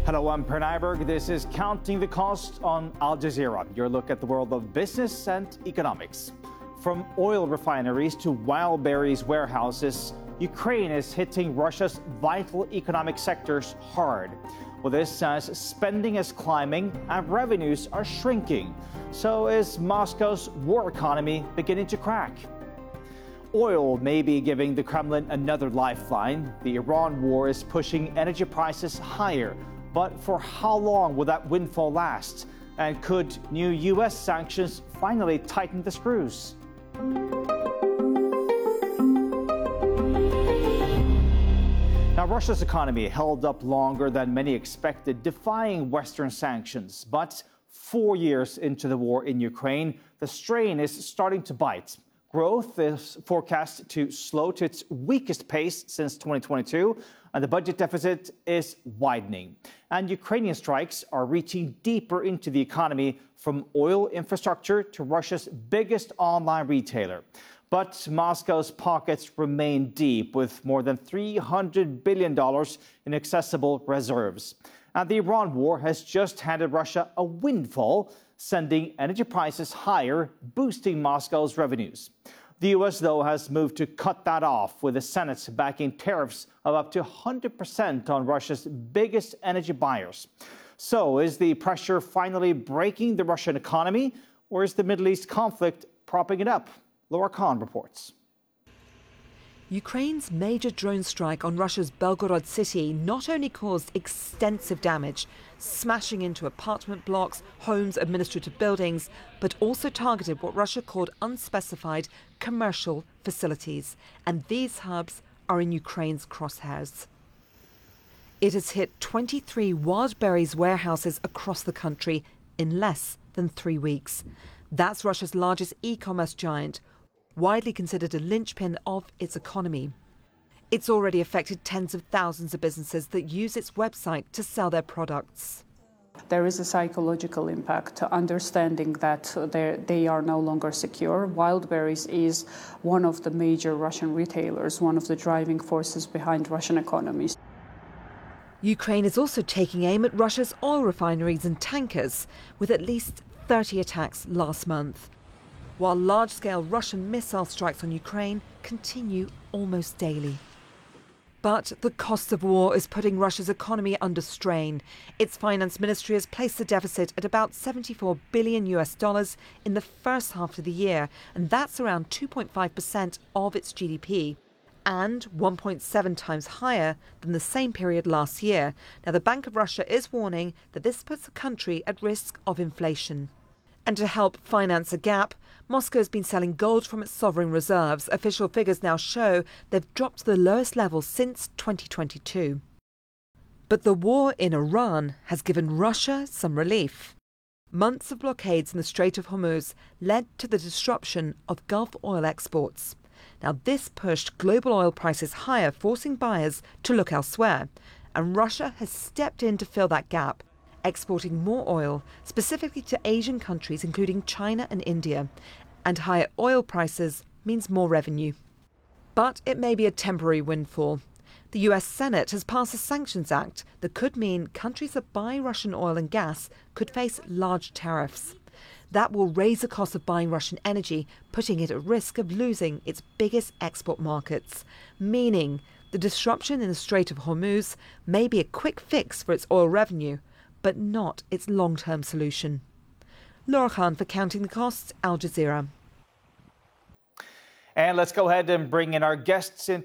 Hello, I'm Per Nyberg. This is Counting the Cost on Al Jazeera, your look at the world of business and economics. From oil refineries to Wildberries warehouses, Ukraine is hitting Russia's vital economic sectors hard. Well, this as spending is climbing and revenues are shrinking. So is Moscow's war economy beginning to crack? Oil may be giving the Kremlin another lifeline. The Iran war is pushing energy prices higher. But for how long will that windfall last? And could new U.S. sanctions finally tighten the screws? Now, Russia's economy held up longer than many expected, defying Western sanctions. But 4 years into the war in Ukraine, the strain is starting to bite. Growth is forecast to slow to its weakest pace since 2022, and the budget deficit is widening. And Ukrainian strikes are reaching deeper into the economy, from oil infrastructure to Russia's biggest online retailer. But Moscow's pockets remain deep, with more than $300 billion in accessible reserves. And the Iran war has just handed Russia a windfall, sending energy prices higher, boosting Moscow's revenues. The U.S., though, has moved to cut that off, with the Senate backing tariffs of up to 100% on Russia's biggest energy buyers. So is the pressure finally breaking the Russian economy, or is the Middle East conflict propping it up? Laura Khan reports. Ukraine's major drone strike on Russia's Belgorod city not only caused extensive damage, smashing into apartment blocks, homes, administrative buildings, but also targeted what Russia called unspecified commercial facilities. And these hubs are in Ukraine's crosshairs. It has hit 23 Wildberries warehouses across the country in less than 3 weeks. That's Russia's largest e-commerce giant, widely considered a linchpin of its economy. It's already affected tens of thousands of businesses that use its website to sell their products. There is a psychological impact, understanding that they are no longer secure. Wildberries is one of the major Russian retailers, one of the driving forces behind Russian economies. Ukraine is also taking aim at Russia's oil refineries and tankers, with at least 30 attacks last month, while large-scale Russian missile strikes on Ukraine continue almost daily. But the cost of war is putting Russia's economy under strain. Its finance ministry has placed the deficit at about $74 billion in the first half of the year, and that's around 2.5% of its GDP, and 1.7 times higher than the same period last year. Now, the Bank of Russia is warning that this puts the country at risk of inflation. And to help finance a gap, Moscow has been selling gold from its sovereign reserves. Official figures now show they've dropped to the lowest level since 2022. But the war in Iran has given Russia some relief. Months of blockades in the Strait of Hormuz led to the disruption of Gulf oil exports. Now, this pushed global oil prices higher, forcing buyers to look elsewhere. And Russia has stepped in to fill that gap, exporting more oil, specifically to Asian countries, including China and India. And higher oil prices means more revenue. But it may be a temporary windfall. The US Senate has passed a Sanctions Act that could mean countries that buy Russian oil and gas could face large tariffs. That will raise the cost of buying Russian energy, putting it at risk of losing its biggest export markets, meaning the disruption in the Strait of Hormuz may be a quick fix for its oil revenue, but not its long-term solution. Laura Khan for Counting the Costs, Al Jazeera. And let's go ahead and bring in our guests into